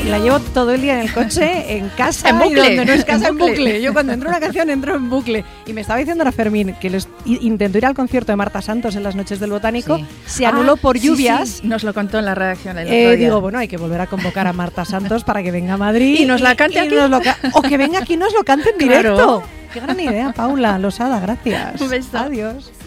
La llevo todo el día en el coche, en casa, en bucle, y donde no es casa, en bucle. Yo cuando entro una canción entro en bucle. Y me estaba diciendo la Fermín que intentó ir al concierto de Marta Santos en las Noches del Botánico, se anuló por lluvias. Sí. Nos lo contó en la redacción el otro día. Digo, bueno, hay que volver a convocar a Marta Santos para que venga a Madrid. Y nos la cante aquí. O que venga aquí y nos lo cante en directo. Claro. Qué gran idea, Paula Losada, gracias. Un beso. Adiós.